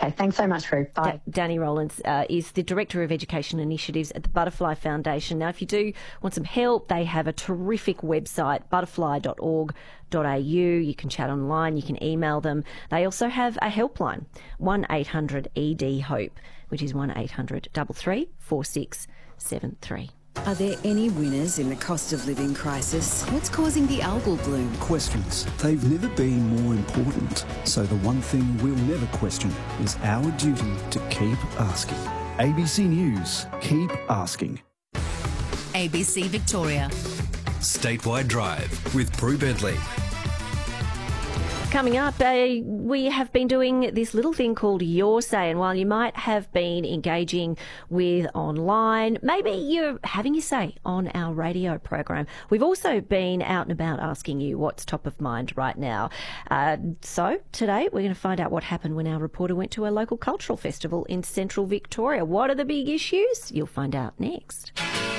Okay, thanks so much, Roo. Bye. Danny Rowlands is the Director of Education Initiatives at the Butterfly Foundation. Now, if you do want some help, they have a terrific website, butterfly.org.au. You can chat online, you can email them. They also have a helpline, 1-800-ED-HOPE, which is 1-800 33 4673. Are there any winners in the cost of living crisis? What's causing the algal bloom? Questions. They've never been more important. So the one thing we'll never question is our duty to keep asking. ABC News. Keep asking. ABC Victoria. Statewide Drive with Prue Bentley. Coming up, we have been doing this little thing called Your Say, and while you might have been engaging with online, maybe you're having your say on our radio program. We've also been out and about asking you what's top of mind right now. So today we're going to find out what happened when our reporter went to a local cultural festival in central Victoria. What are the big issues? You'll find out next.